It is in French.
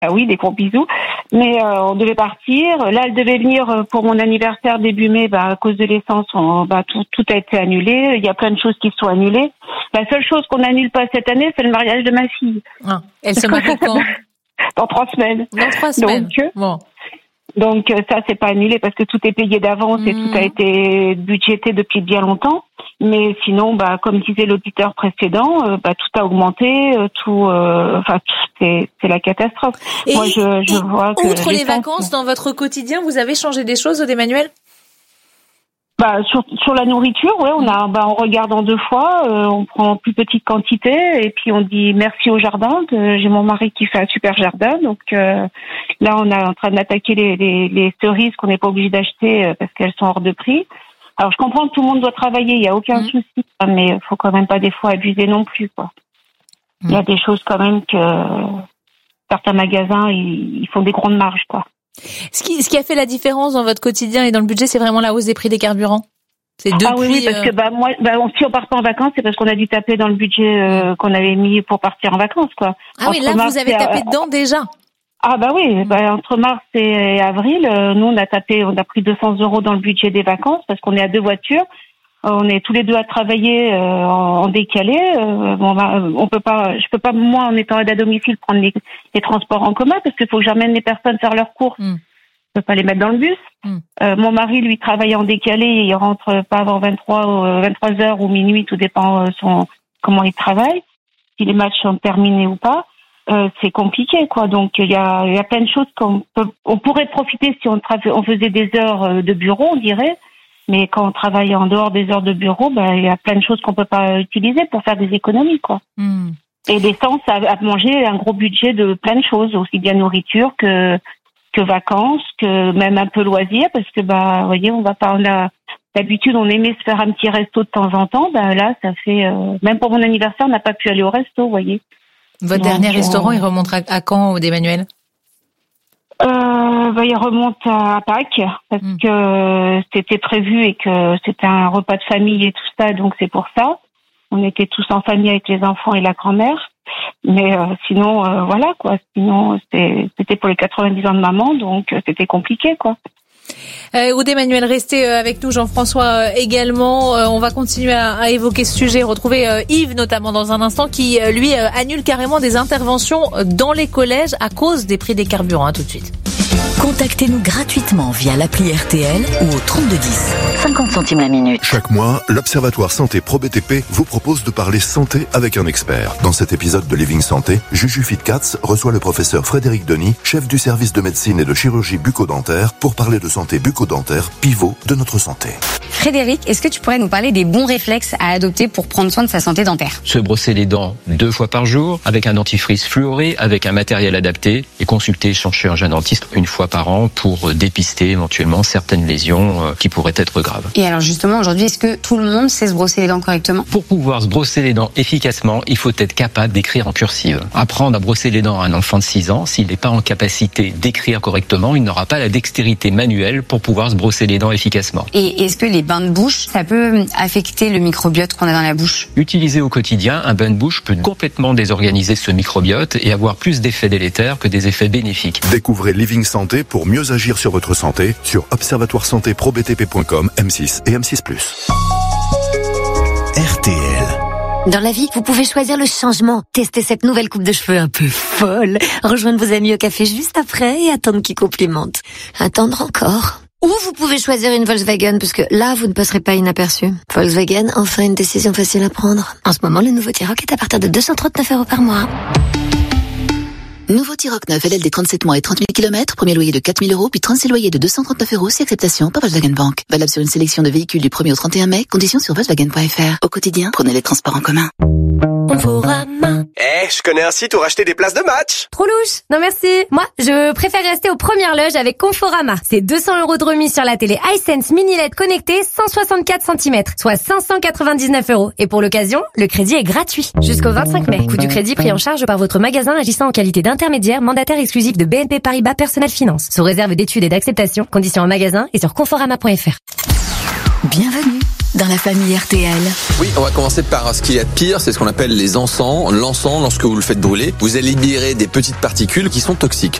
Ah oui, des gros bisous. Mais on devait partir. Là, elle devait venir pour mon anniversaire début mai. À cause de l'essence, tout a été annulé. Il y a plein de choses qui sont annulées. La seule chose qu'on n'annule pas cette année, c'est le mariage de ma fille. Ah, elle se marie quand? Dans 3 semaines. Dans 3 semaines. Donc ça, c'est pas annulé parce que tout est payé d'avance et tout a été budgété depuis bien longtemps. Mais sinon, comme disait l'auditeur précédent, tout a augmenté, c'est la catastrophe. Et moi, je vois que outre les vacances, dans votre quotidien, vous avez changé des choses, Aude Emmanuel? Sur la nourriture, ouais, on regarde en 2 fois, on prend en plus petite quantité et puis on dit merci au jardin. J'ai mon mari qui fait un super jardin, donc là on est en train d'attaquer les cerises qu'on n'est pas obligé d'acheter parce qu'elles sont hors de prix. Alors je comprends que tout le monde doit travailler, il y a aucun souci, mais faut quand même pas des fois abuser non plus, quoi. Il y a des choses quand même que certains magasins ils font des grandes marges, quoi. Ce qui a fait la différence dans votre quotidien et dans le budget, c'est vraiment la hausse des prix des carburants. C'est depuis. Ah oui, parce que si on part pas en vacances, c'est parce qu'on a dû taper dans le budget qu'on avait mis pour partir en vacances, quoi. Ah oui, là vous avez tapé dedans déjà. Ah oui, entre mars et avril, nous on a pris 200 € dans le budget des vacances parce qu'on est à 2 voitures. On est tous les deux à travailler en décalé. Je peux pas moi en étant aide à domicile prendre les transports en commun parce qu'il faut que j'emmène les personnes faire leurs courses. Je peux pas les mettre dans le bus. Mon mari lui travaille en décalé, il rentre pas avant 23h ou minuit, tout dépend comment il travaille, si les matchs sont terminés ou pas. C'est compliqué, quoi. Donc il y a plein de choses on pourrait profiter si on faisait des heures de bureau, on dirait. Mais quand on travaille en dehors des heures de bureau, il y a plein de choses qu'on peut pas utiliser pour faire des économies, quoi. Et l'essence a mangé un gros budget de plein de choses, aussi bien nourriture que vacances, que même un peu loisirs, parce que vous voyez, d'habitude on aimait se faire un petit resto de temps en temps. Là, ça fait même pour mon anniversaire, on n'a pas pu aller au resto, vous voyez. Votre dernier restaurant, il remonte à quand, Aude Emmanuel? Il remonte à Pâques parce que c'était prévu et que c'était un repas de famille et tout ça, donc c'est pour ça. On était tous en famille avec les enfants et la grand-mère. Mais sinon, voilà, quoi. Sinon, c'était pour les 90 ans de maman, donc c'était compliqué, quoi. Aude Emmanuel, restez avec nous, Jean-François également. On va continuer à évoquer ce sujet. Retrouver Yves notamment dans un instant qui, lui, annule carrément des interventions dans les collèges à cause des prix des carburants. Tout de suite. Contactez-nous gratuitement via l'appli RTL ou au 3210. 50 centimes la minute. Chaque mois, l'Observatoire Santé Pro BTP vous propose de parler santé avec un expert. Dans cet épisode de Living Santé, Juju Fitcats reçoit le professeur Frédéric Denis, chef du service de médecine et de chirurgie bucco-dentaire, pour parler de santé bucco-dentaire, pivot de notre santé. Frédéric, est-ce que tu pourrais nous parler des bons réflexes à adopter pour prendre soin de sa santé dentaire? Se brosser les dents 2 fois par jour, avec un dentifrice fluoré, avec un matériel adapté, et consulter son chirurgien dentiste 1 fois par an pour dépister éventuellement certaines lésions qui pourraient être graves. Et alors justement, aujourd'hui, est-ce que tout le monde sait se brosser les dents correctement? Pour pouvoir se brosser les dents efficacement, il faut être capable d'écrire en cursive. Apprendre à brosser les dents à un enfant de 6 ans, s'il n'est pas en capacité d'écrire correctement, il n'aura pas la dextérité manuelle pour pouvoir se brosser les dents efficacement. Et est-ce que les bains de bouche, ça peut affecter le microbiote qu'on a dans la bouche? Utiliser au quotidien, un bain de bouche peut complètement désorganiser ce microbiote et avoir plus d'effets délétères que des effets bénéfiques. Découvrez Living Santé pour mieux agir sur votre santé sur observatoiresantéprobtp.com, M6 et M6+. RTL. Dans la vie, vous pouvez choisir le changement. Testez cette nouvelle coupe de cheveux un peu folle. Rejoindre vos amis au café juste après et attendre qu'ils complimentent. Attendre encore. Ou vous pouvez choisir une Volkswagen, parce que là, vous ne passerez pas inaperçu. Volkswagen, enfin une décision facile à prendre. En ce moment, le nouveau T-Roc est à partir de 239 € par mois. Nouveau T-Roc 9, LLD 37 mois et 30 000 km, premier loyer de 4 000 €, puis 36 loyers de 239 € si acceptation par Volkswagen Bank. Valable sur une sélection de véhicules du 1er au 31 mai, conditions sur Volkswagen.fr. Au quotidien, prenez les transports en commun. Conforama. Je connais un site où racheter des places de match. Trop louche. Non merci. Moi, je préfère rester aux premières loges avec Conforama. C'est 200 € de remise sur la télé iSense Mini LED connectée 164 cm, soit 599 €. Et pour l'occasion, le crédit est gratuit. Jusqu'au 25 mai. Coût du crédit pris en charge par votre magasin agissant en qualité d'intermédiaire mandataire exclusif de BNP Paribas Personnel Finance. Sous réserve d'études et d'acceptation. Conditions en magasin et sur conforama.fr. Bienvenue dans la famille RTL. Oui, on va commencer par ce qu'il y a de pire, c'est ce qu'on appelle les encens. L'encens, lorsque vous le faites brûler, vous allez libérer des petites particules qui sont toxiques.